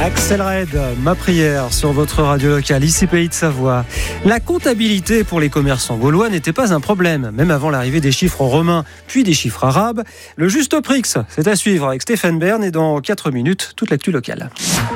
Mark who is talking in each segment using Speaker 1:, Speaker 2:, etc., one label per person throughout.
Speaker 1: Axel Red, ma prière sur votre radio locale, ici Pays de Savoie. La comptabilité pour les commerçants gaulois n'était pas un problème, même avant l'arrivée des chiffres romains, puis des chiffres arabes. Le juste prix, c'est à suivre avec Stéphane Bern et dans 4 minutes, toute l'actu locale.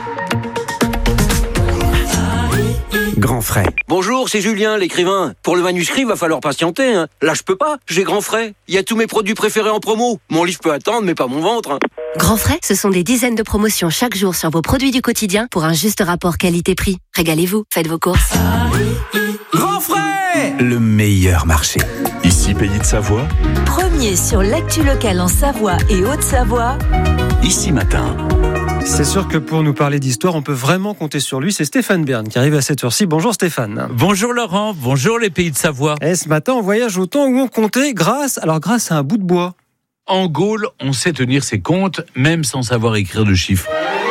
Speaker 2: Grand frais.
Speaker 3: Bonjour, c'est Julien, l'écrivain. Pour le manuscrit, va falloir patienter. Là, je peux pas. J'ai Grand frais. Il y a tous mes produits préférés en promo. Mon livre peut attendre, mais pas mon ventre.
Speaker 4: Grand frais, ce sont des dizaines de promotions chaque jour sur vos produits du quotidien pour un juste rapport qualité-prix. Régalez-vous, faites vos courses.
Speaker 2: Grand frais, le meilleur marché. Ici Pays de Savoie.
Speaker 5: Premier sur l'actu locale en Savoie et Haute-Savoie.
Speaker 2: Ici Matin.
Speaker 1: C'est sûr que pour nous parler d'histoire, on peut vraiment compter sur lui. C'est Stéphane Bern qui arrive à cette heure-ci. Bonjour Stéphane.
Speaker 6: Bonjour Laurent, bonjour les Pays de Savoie.
Speaker 1: Et ce matin, on voyage au temps où on comptait grâce à un bout de bois.
Speaker 6: En Gaule, on sait tenir ses comptes, même sans savoir écrire de chiffres.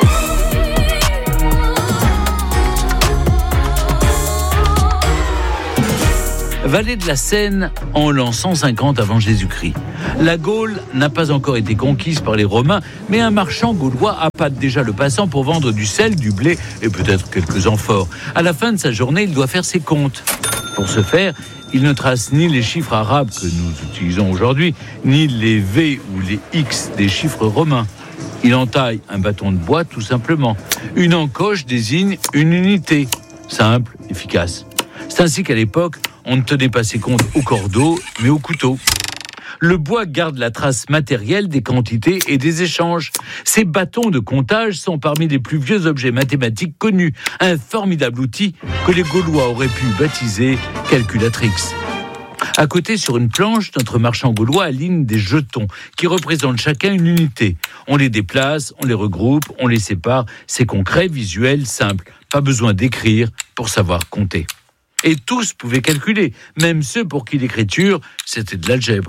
Speaker 6: Vallée de la Seine en l'an 150 avant Jésus-Christ. La Gaule n'a pas encore été conquise par les Romains, mais un marchand gaulois appâte déjà le passant pour vendre du sel, du blé et peut-être quelques amphores. À la fin de sa journée, il doit faire ses comptes. Pour ce faire, il ne trace ni les chiffres arabes que nous utilisons aujourd'hui, ni les V ou les X des chiffres romains. Il entaille un bâton de bois tout simplement. Une encoche désigne une unité, simple, efficace. C'est ainsi qu'à l'époque, on ne tenait pas ses comptes au cordeau, mais au couteau. Le bois garde la trace matérielle des quantités et des échanges. Ces bâtons de comptage sont parmi les plus vieux objets mathématiques connus. Un formidable outil que les Gaulois auraient pu baptiser calculatrix. À côté, sur une planche, notre marchand gaulois aligne des jetons qui représentent chacun une unité. On les déplace, on les regroupe, on les sépare. C'est concret, visuel, simple. Pas besoin d'écrire pour savoir compter. Et tous pouvaient calculer, même ceux pour qui l'écriture, c'était de l'algèbre.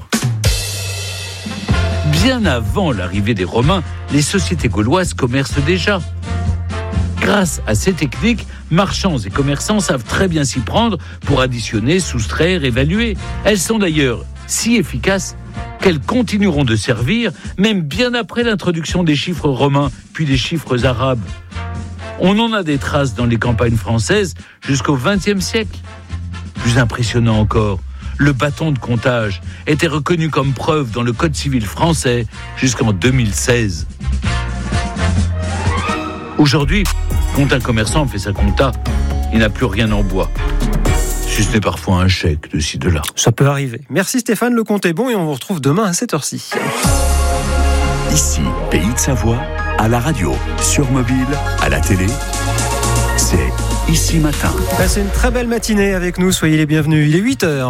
Speaker 6: Bien avant l'arrivée des Romains, les sociétés gauloises commercent déjà. Grâce à ces techniques, marchands et commerçants savent très bien s'y prendre pour additionner, soustraire, évaluer. Elles sont d'ailleurs si efficaces qu'elles continueront de servir, même bien après l'introduction des chiffres romains, puis des chiffres arabes. On en a des traces dans les campagnes françaises jusqu'au XXe siècle. Plus impressionnant encore, le bâton de comptage était reconnu comme preuve dans le Code civil français jusqu'en 2016. Aujourd'hui, quand un commerçant fait sa compta, il n'a plus rien en bois. Si ce n'est parfois un chèque de ci, de là.
Speaker 1: Ça peut arriver. Merci Stéphane, le compte est bon et on vous retrouve demain à cette heure-ci.
Speaker 2: Ici Pays de Savoie, à la radio, sur mobile, à la télé. C'est Ici Matin.
Speaker 1: Passez une très belle matinée avec nous, soyez les bienvenus. Il est 8h.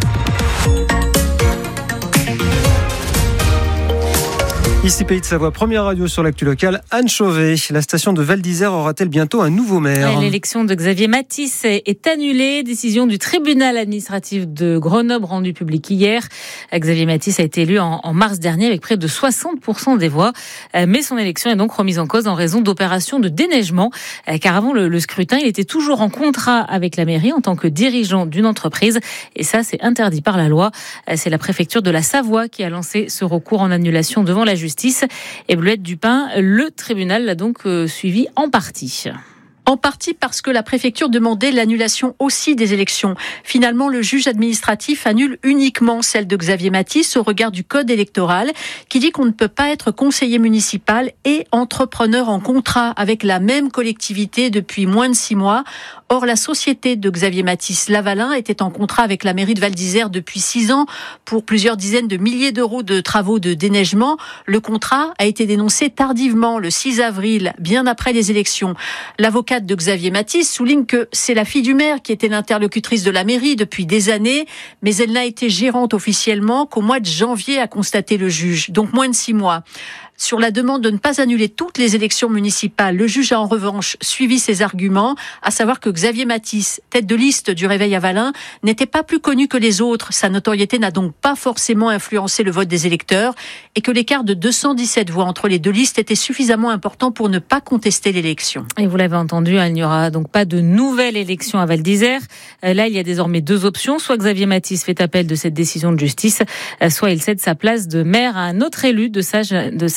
Speaker 1: Ici Pays de Savoie, première radio sur l'actu locale. Anne Chauvet, la station de Val d'Isère aura-t-elle bientôt un nouveau maire ?
Speaker 7: L'élection de Xavier Matisse est annulée. Décision du tribunal administratif de Grenoble rendue publique hier. Xavier Matisse a été élu en mars dernier avec près de 60% des voix. Mais son élection est donc remise en cause en raison d'opérations de déneigement. Car avant le scrutin, il était toujours en contrat avec la mairie en tant que dirigeant d'une entreprise. Et ça, c'est interdit par la loi. C'est la préfecture de la Savoie qui a lancé ce recours en annulation devant la justice. Et Bleuette Dupin, le tribunal l'a donc suivi en partie.
Speaker 8: En partie parce que la préfecture demandait l'annulation aussi des élections. Finalement, le juge administratif annule uniquement celle de Xavier Matisse au regard du code électoral qui dit qu'on ne peut pas être conseiller municipal et entrepreneur en contrat avec la même collectivité depuis moins de 6 mois. Or, la société de Xavier Matisse, Lavalin, était en contrat avec la mairie de Val d'Isère depuis 6 ans pour plusieurs dizaines de milliers d'euros de travaux de déneigement. Le contrat a été dénoncé tardivement, le 6 avril, bien après les élections. L'avocate de Xavier Matisse souligne que c'est la fille du maire qui était l'interlocutrice de la mairie depuis des années, mais elle n'a été gérante officiellement qu'au mois de janvier, a constaté le juge, donc moins de 6 mois. Sur la demande de ne pas annuler toutes les élections municipales, le juge a en revanche suivi ses arguments, à savoir que Xavier Matisse, tête de liste du Réveil Avalin, n'était pas plus connu que les autres. Sa notoriété n'a donc pas forcément influencé le vote des électeurs et que l'écart de 217 voix entre les deux listes était suffisamment important pour ne pas contester l'élection.
Speaker 7: Et vous l'avez entendu, il n'y aura donc pas de nouvelle élection à Val d'Isère. Là, il y a désormais 2 options. Soit Xavier Matisse fait appel de cette décision de justice, soit il cède sa place de maire à un autre élu de sa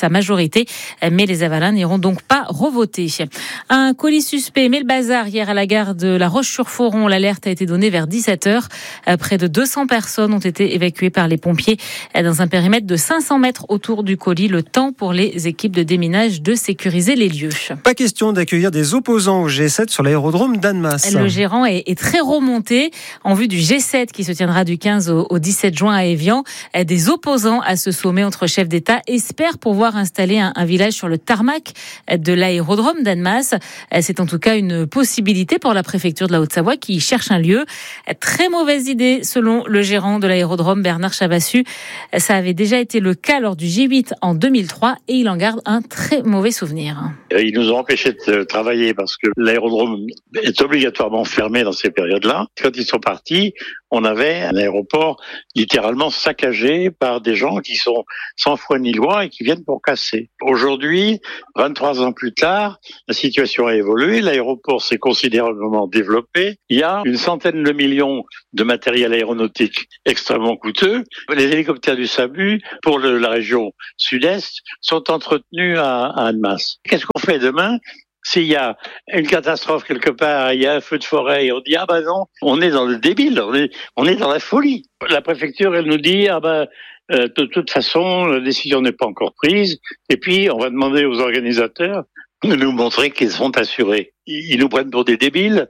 Speaker 7: sa majorité, mais les Avalins n'iront donc pas revoter. Un colis suspect met le bazar hier à la gare de La Roche-sur-Foron. L'alerte a été donnée vers 17h. Près de 200 personnes ont été évacuées par les pompiers dans un périmètre de 500 mètres autour du colis. Le temps pour les équipes de déminage de sécuriser les lieux.
Speaker 1: Pas question d'accueillir des opposants au G7 sur l'aérodrome d'Annemasse.
Speaker 7: Le gérant est très remonté en vue du G7 qui se tiendra du 15 au 17 juin à Évian. Des opposants à ce sommet entre chefs d'État espèrent pouvoir installer un village sur le tarmac de l'aérodrome d'Annemasse. C'est en tout cas une possibilité pour la préfecture de la Haute-Savoie qui cherche un lieu. Très mauvaise idée selon le gérant de l'aérodrome Bernard Chavassu. Ça avait déjà été le cas lors du G8 en 2003 et il en garde un très mauvais souvenir.
Speaker 9: Ils nous ont empêchés de travailler parce que l'aérodrome est obligatoirement fermé dans ces périodes-là. Quand ils sont partis, on avait un aéroport littéralement saccagé par des gens qui sont sans foi ni loi et qui viennent pour casser. Aujourd'hui, 23 ans plus tard, la situation a évolué, l'aéroport s'est considérablement développé. Il y a une centaine de millions de matériel aéronautique extrêmement coûteux. Les hélicoptères du SAMU pour la région sud-est sont entretenus à Annemasse. Qu'est-ce qu'on fait demain ? S'il y a une catastrophe quelque part, il y a un feu de forêt, et on dit non, on est dans le débile, on est dans la folie. La préfecture, elle nous dit de toute façon, la décision n'est pas encore prise, et puis on va demander aux organisateurs de nous montrer qu'ils sont assurés. Ils nous prennent pour des débiles.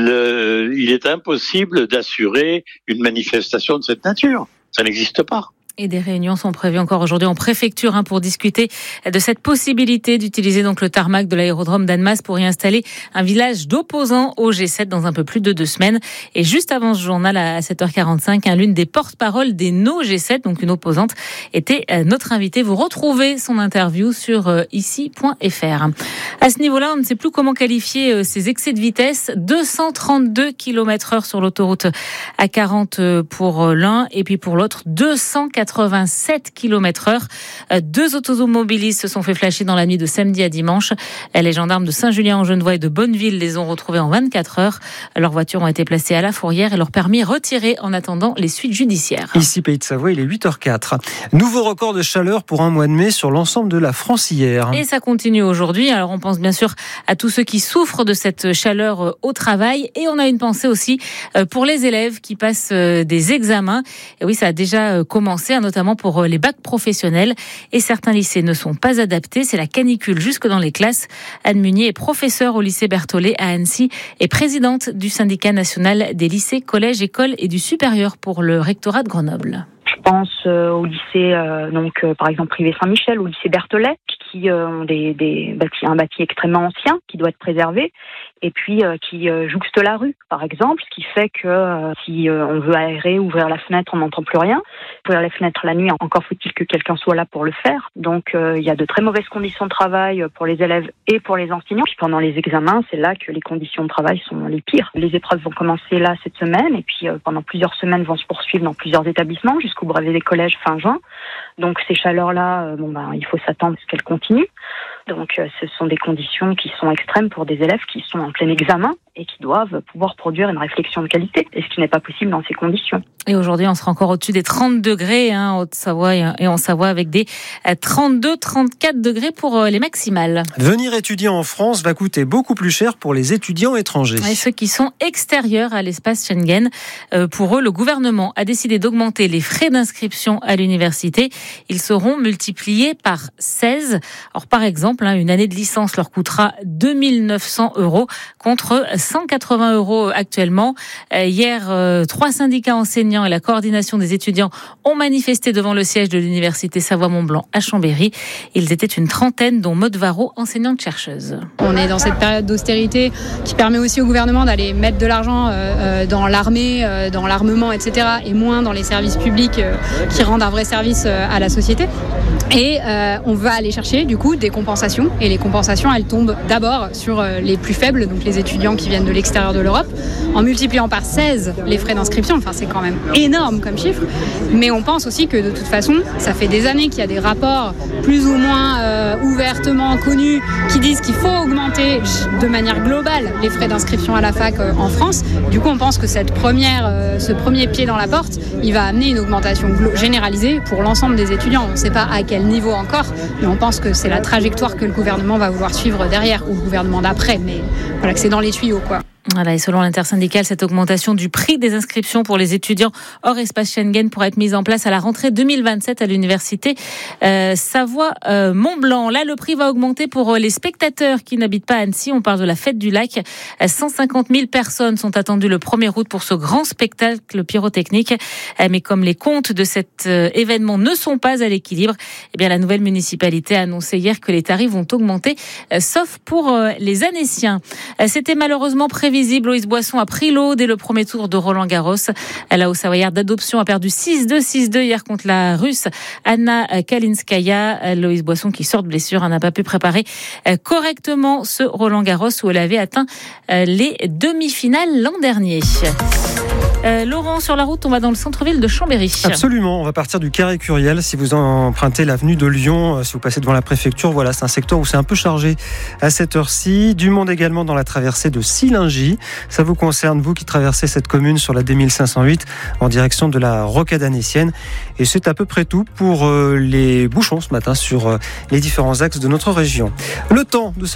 Speaker 9: Il est impossible d'assurer une manifestation de cette nature. Ça n'existe pas.
Speaker 7: Et des réunions sont prévues encore aujourd'hui en préfecture pour discuter de cette possibilité d'utiliser donc le tarmac de l'aérodrome d'Annemasse pour y installer un village d'opposants au G7 dans un peu plus de 2 semaines. Et juste avant ce journal à 7h45, l'une des porte-paroles des No G7, donc une opposante, était notre invitée. Vous retrouvez son interview sur ici.fr. À ce niveau-là, on ne sait plus comment qualifier ces excès de vitesse. 232 km/h sur l'autoroute A40 pour l'un et puis pour l'autre 287 km/h. 2 automobilistes se sont fait flasher dans la nuit de samedi à dimanche. Les gendarmes de Saint-Julien-en-Genevois et de Bonneville les ont retrouvés en 24 heures. Leurs voitures ont été placées à la fourrière et leur permis retiré en attendant les suites judiciaires.
Speaker 1: Ici, Pays de Savoie, il est 8h04. Nouveau record de chaleur pour un mois de mai sur l'ensemble de la France hier.
Speaker 7: Et ça continue aujourd'hui. Alors on pense bien sûr à tous ceux qui souffrent de cette chaleur au travail et on a une pensée aussi pour les élèves qui passent des examens. Et oui, ça a déjà commencé, notamment pour les bacs professionnels. Et certains lycées ne sont pas adaptés. C'est la canicule jusque dans les classes. Anne Munier est professeure au lycée Berthollet à Annecy et présidente du syndicat national des lycées, collèges, écoles et du supérieur pour le rectorat de Grenoble.
Speaker 10: Je pense au lycée, par exemple privé Saint-Michel, au lycée Berthollet, qui ont un bâti extrêmement ancien qui doit être préservé, et puis qui jouxte la rue, par exemple, ce qui fait que si on veut aérer, ouvrir la fenêtre, on n'entend plus rien. Ouvrir les fenêtres la nuit, encore faut-il que quelqu'un soit là pour le faire. Donc il y a de très mauvaises conditions de travail pour les élèves et pour les enseignants. Puis pendant les examens, c'est là que les conditions de travail sont les pires. Les épreuves vont commencer là cette semaine, et puis pendant plusieurs semaines vont se poursuivre dans plusieurs établissements jusqu'au brevet des collèges fin juin. Donc ces chaleurs-là, il faut s'attendre à ce qu'elles continuent. Donc ce sont des conditions qui sont extrêmes pour des élèves qui sont en plein examen et qui doivent pouvoir produire une réflexion de qualité, et ce qui n'est pas possible dans ces conditions.
Speaker 7: Et aujourd'hui, on sera encore au-dessus des 30 degrés en Haute-Savoie et en Savoie, avec des 32-34 degrés pour les maximales.
Speaker 1: Venir étudier en France va coûter beaucoup plus cher pour les étudiants étrangers.
Speaker 7: Et ceux qui sont extérieurs à l'espace Schengen, pour eux, le gouvernement a décidé d'augmenter les frais d'inscription à l'université. Ils seront multipliés par 16. Alors, par exemple, une année de licence leur coûtera 2 900 € contre 180 € actuellement. Hier, 3 syndicats enseignants et la coordination des étudiants ont manifesté devant le siège de l'université Savoie-Mont-Blanc à Chambéry. Ils étaient une trentaine, dont Maude Varro, enseignante-chercheuse.
Speaker 11: On est dans cette période d'austérité qui permet aussi au gouvernement d'aller mettre de l'argent dans l'armée, dans l'armement, etc., et moins dans les services publics qui rendent un vrai service à la société. Et on va aller chercher du coup des compensations, et les compensations elles tombent d'abord sur les plus faibles, donc les étudiants qui viennent de l'extérieur de l'Europe, en multipliant par 16 les frais d'inscription. Enfin, c'est quand même énorme comme chiffre, mais on pense aussi que de toute façon ça fait des années qu'il y a des rapports plus ou moins ouvertement connus qui disent qu'il faut augmenter de manière globale les frais d'inscription à la fac en France. Du coup on pense que ce premier pied dans la porte, il va amener une augmentation généralisée pour l'ensemble des étudiants. On ne sait pas à quel quel niveau encore, mais on pense que c'est la trajectoire que le gouvernement va vouloir suivre derrière, ou le gouvernement d'après, mais voilà que c'est dans les tuyaux, quoi.
Speaker 7: Voilà, et selon l'intersyndicale, cette augmentation du prix des inscriptions pour les étudiants hors espace Schengen pourra être mise en place à la rentrée 2027 à l'université Savoie-Mont-Blanc. Là, le prix va augmenter pour les spectateurs qui n'habitent pas à Annecy. On parle de la fête du lac. 150 000 personnes sont attendues le 1er août pour ce grand spectacle pyrotechnique. Mais comme les comptes de cet événement ne sont pas à l'équilibre, eh bien, la nouvelle municipalité a annoncé hier que les tarifs vont augmenter, sauf pour les Annéciens. C'était malheureusement prévisible. Loïs Boisson a pris l'eau dès le premier tour de Roland-Garros. La Haut-Savoyarde d'adoption a perdu 6-2, 6-2 hier contre la Russe Anna Kalinskaya. Loïs Boisson, qui sort de blessure, n'a pas pu préparer correctement ce Roland-Garros où elle avait atteint les demi-finales l'an dernier. Laurent, sur la route, on va dans le centre-ville de Chambéry.
Speaker 1: Absolument, on va partir du Carré Curiel. Si vous empruntez l'avenue de Lyon, si vous passez devant la préfecture, voilà, c'est un secteur où c'est un peu chargé à cette heure-ci. Du monde également dans la traversée de Sillingy. Ça vous concerne, vous qui traversez cette commune sur la D1508 en direction de la rocade annécienne. Et c'est à peu près tout pour les bouchons ce matin sur les différents axes de notre région. Le temps de